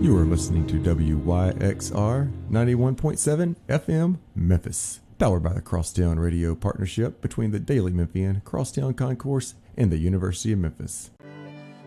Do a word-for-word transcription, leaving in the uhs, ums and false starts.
You are listening to W Y X R ninety-one point seven F M Memphis, powered by the Crosstown Radio partnership between the Daily Memphian, Crosstown Concourse, and the University of Memphis.